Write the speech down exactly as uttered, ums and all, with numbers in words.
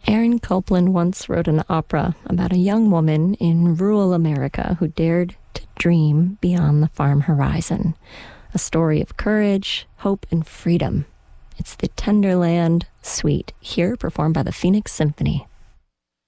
Aaron Copland once wrote an opera about a young woman in rural America who dared to dream beyond the farm horizon. A story of courage, hope, and freedom. It's the Tenderland Suite, here performed by the Phoenix Symphony.